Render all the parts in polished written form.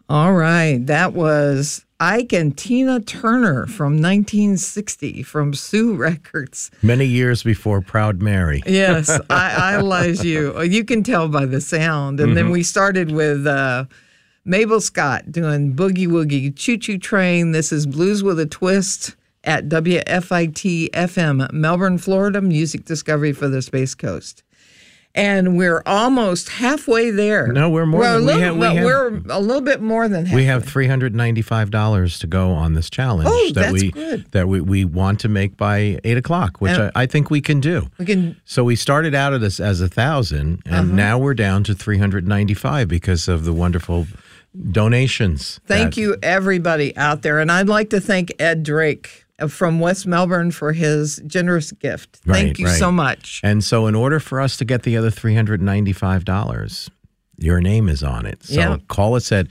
All right. That was Ike and Tina Turner from 1960 from Sue Records. Many years before Proud Mary. Yes, I Idolize You. You can tell by the sound. And then we started with Mabel Scott doing Boogie Woogie Choo Choo Train. This is Blues with a Twist at WFIT FM, Melbourne, Florida, music discovery for the Space Coast. And we're almost halfway there. No, we're more than we're a little bit more than halfway. We have $395 to go on this challenge good. that we want to make by 8 o'clock, which I think we can do. We can. So we started out at this as 1,000, and now we're down to 395 because of the wonderful donations. Thank you, everybody out there. And I'd like to thank Ed Drake from West Melbourne for his generous gift. Thank you so much. And so in order for us to get the other $395, your name is on it. So call us at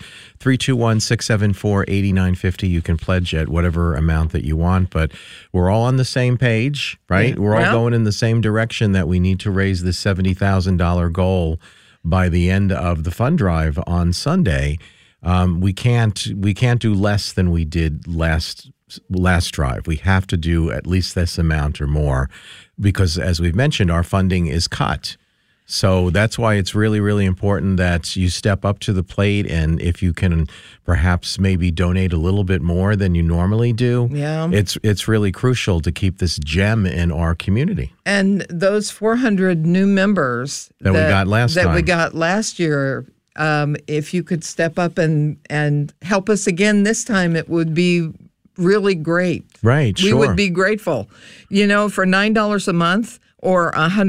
321-674-8950. You can pledge at whatever amount that you want, but we're all on the same page, right? We're all going in the same direction that we need to raise this $70,000 goal by the end of the fund drive on Sunday. We can't do less than we did last drive. We have to do at least this amount or more because, as we've mentioned, our funding is cut. So that's why it's really, really important that you step up to the plate, and if you can perhaps maybe donate a little bit more than you normally do, it's really crucial to keep this gem in our community. And those 400 new members that we got last year, if you could step up and help us again this time, it would be really great. Right, We would be grateful. You know, for $9 a month or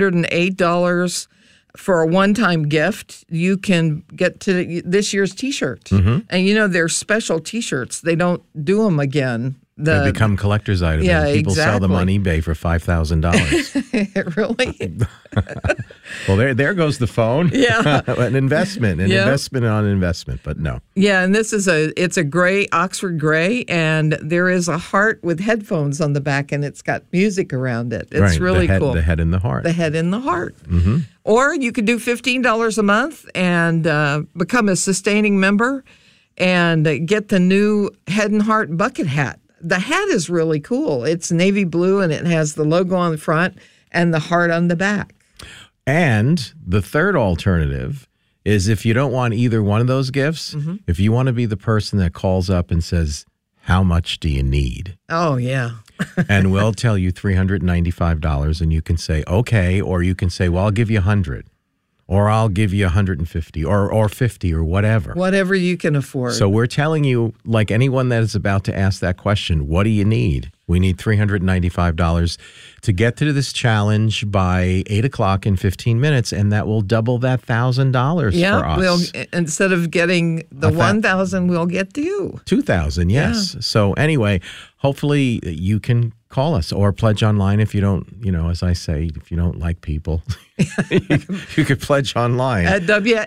$108 for a one-time gift, you can get to this year's T-shirt. And, you know, they're special T-shirts. They don't do them again. They become collector's items. Yeah, People sell them on eBay for $5,000. Really? Well, there goes the phone. Yeah. An investment on investment, but no. Yeah, and it's a gray, Oxford gray, and there is a heart with headphones on the back, and it's got music around it. It's really cool. The head in the heart. The head in the heart. Or you could do $15 a month and become a sustaining member and get the new Head and Heart bucket hat. The hat is really cool. It's navy blue, and it has the logo on the front and the heart on the back. And the third alternative is if you don't want either one of those gifts, if you want to be the person that calls up and says, how much do you need? Oh, yeah. And we'll tell you $395, and you can say, okay, or you can say, well, I'll give you $100. Or I'll give you $150 or $50 or whatever. Whatever you can afford. So we're telling you, like anyone that is about to ask that question, what do you need? We need $395 to get to this challenge by 8 o'clock in 15 minutes, and that will double that $1,000 for us. Instead of getting the $1,000, we'll get $2,000, yes. Yeah. So anyway, hopefully you can call us or pledge online if you don't, as I say, if you don't like people. You could pledge online at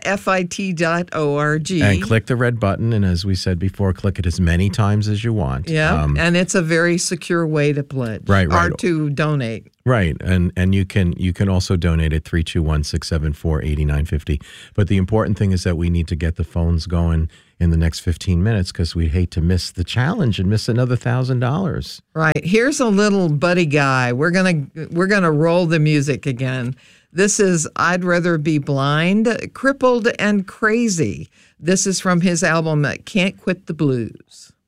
WFIT.org. And click the red button. And as we said before, click it as many times as you want. Yeah. And it's a very secure way to pledge. Right. Or to donate. Right. And you can also donate at 321-674-8950. But the important thing is that we need to get the phones going in the next 15 minutes because we'd hate to miss the challenge and miss another $1,000. Right. Here's a little buddy guy. We're gonna roll the music again. This is I'd Rather Be Blind, Crippled and Crazy. This is from his album Can't Quit the Blues.